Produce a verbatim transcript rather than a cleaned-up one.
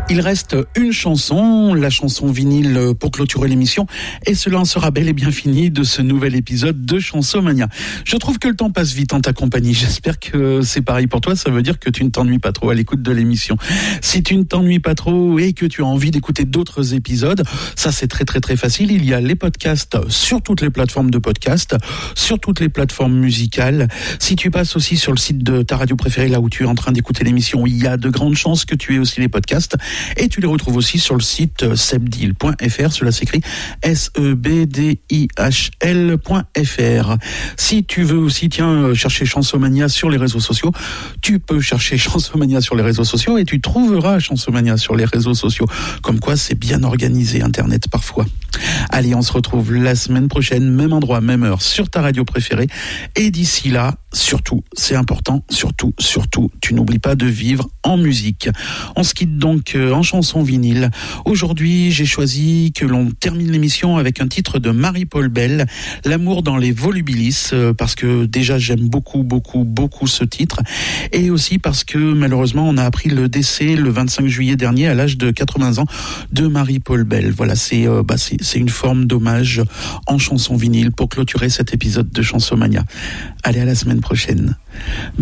Il reste une chanson, la chanson vinyle pour clôturer l'émission, et cela en sera bel et bien fini de ce nouvel épisode de Chansomania. Je trouve que le temps passe vite en ta compagnie. J'espère que c'est pareil pour toi. Ça veut dire que tu ne t'ennuies pas trop à l'écoute de l'émission. Si tu ne t'ennuies pas trop et que tu as envie d'écouter d'autres épisodes, ça c'est très très très facile. Il y a les podcasts sur toutes les plateformes de podcast, sur toutes les plateformes musicales. Si tu passes aussi sur le site de ta radio préférée, là où tu es en train d'écouter l'émission, il y a de grandes chances que tu aies aussi les podcasts. Et tu les retrouves aussi sur le site sebdil point f r. Cela s'écrit S E B D I H L point F R. Si tu veux aussi, tiens, chercher Chansomania sur les réseaux sociaux, tu peux chercher Chansomania sur les réseaux sociaux et tu trouveras Chansomania sur les réseaux sociaux. Comme quoi, c'est bien organisé, Internet, parfois. Allez, on se retrouve la semaine prochaine, même endroit, même heure, sur ta radio préférée. Et d'ici là, surtout, c'est important, surtout, surtout, tu n'oublies pas de vivre en musique. On se quitte donc en chanson vinyle. Aujourd'hui, j'ai choisi que l'on termine l'émission avec un titre de Marie-Paul Bell, L'amour dans les volubilis, parce que déjà j'aime beaucoup, beaucoup, beaucoup ce titre, et aussi parce que malheureusement on a appris le décès le vingt-cinq juillet dernier à l'âge de quatre-vingts ans de Marie-Paul Bell. Voilà, c'est, euh, bah, c'est, c'est une forme d'hommage en chanson vinyle pour clôturer cet épisode de Chansomania. Allez, à la semaine prochaine.